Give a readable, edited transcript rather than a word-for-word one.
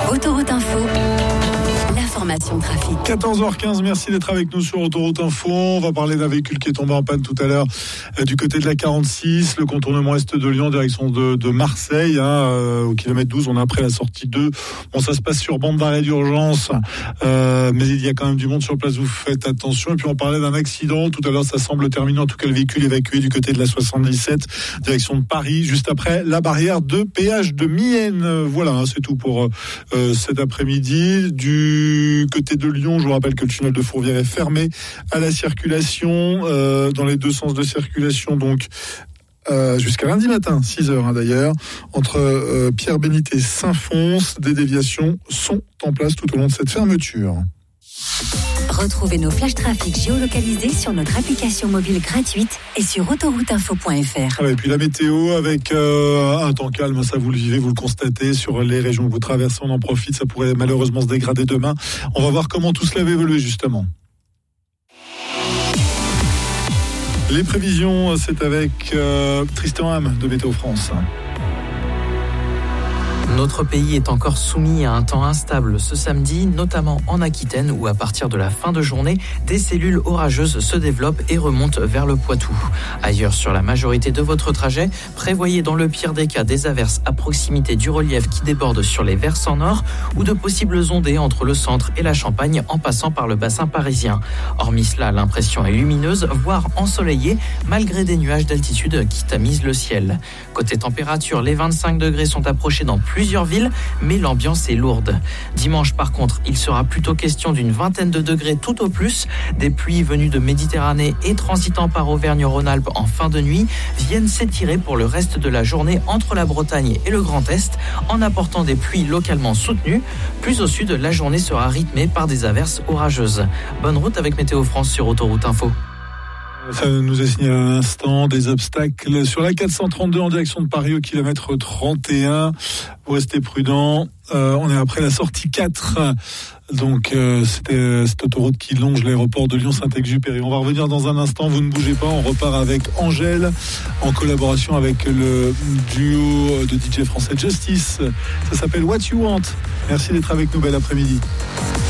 Autoroute Info, l'information trafic. 14h15, merci d'être avec nous sur Autoroute Info. On va parler d'un véhicule qui est tombé en panne tout à l'heure du côté de la 46, le contournement est de Lyon, direction de Marseille, au kilomètre 12, on est après la sortie 2. Bon, ça se passe sur bande d'arrêt d'urgence, mais il y a quand même du monde sur place, vous faites attention. Et puis on parlait d'un accident, tout à l'heure ça semble terminé, en tout cas le véhicule évacué du côté de la 77, direction de Paris, juste après la barrière de péage de Mienne. Voilà, c'est tout pour cet après-midi. Du côté de Lyon, je vous rappelle que le tunnel de Fourvière est fermé à la circulation, dans les deux sens de circulation, donc jusqu'à lundi matin, 6h d'ailleurs, entre Pierre-Bénite et Saint-Fons. Des déviations sont en place tout au long de cette fermeture. Retrouvez nos flashs trafic géolocalisés sur notre application mobile gratuite et sur autorouteinfo.fr. Et puis la météo avec un temps calme, ça vous le vivez, vous le constatez sur les régions que vous traversez, on en profite, ça pourrait malheureusement se dégrader demain. On va voir comment tout cela va évoluer justement. Les prévisions, c'est avec Tristan Ham de Météo France. Notre pays est encore soumis à un temps instable ce samedi, notamment en Aquitaine où à partir de la fin de journée, des cellules orageuses se développent et remontent vers le Poitou. Ailleurs sur la majorité de votre trajet, prévoyez dans le pire des cas des averses à proximité du relief qui déborde sur les versants nord ou de possibles ondées entre le centre et la Champagne en passant par le bassin parisien. Hormis cela, l'impression est lumineuse, voire ensoleillée, malgré des nuages d'altitude qui tamisent le ciel. Côté température, les 25 degrés sont approchés dans plusieurs villes, mais l'ambiance est lourde. Dimanche, par contre, il sera plutôt question d'une vingtaine de degrés tout au plus. Des pluies venues de Méditerranée et transitant par Auvergne-Rhône-Alpes en fin de nuit viennent s'étirer pour le reste de la journée entre la Bretagne et le Grand Est, en apportant des pluies localement soutenues. Plus au sud, la journée sera rythmée par des averses orageuses. Bonne route avec Météo France sur Autoroute Info. Ça nous est signalé à l'instant des obstacles sur la 432 en direction de Paris au kilomètre 31. Vous restez prudents. On est après la sortie 4. Donc c'était cette autoroute qui longe l'aéroport de Lyon-Saint-Exupéry. On va revenir dans un instant, vous ne bougez pas. On repart avec Angèle en collaboration avec le duo de DJ français Justice. Ça s'appelle What You Want. Merci d'être avec nous, bel après-midi.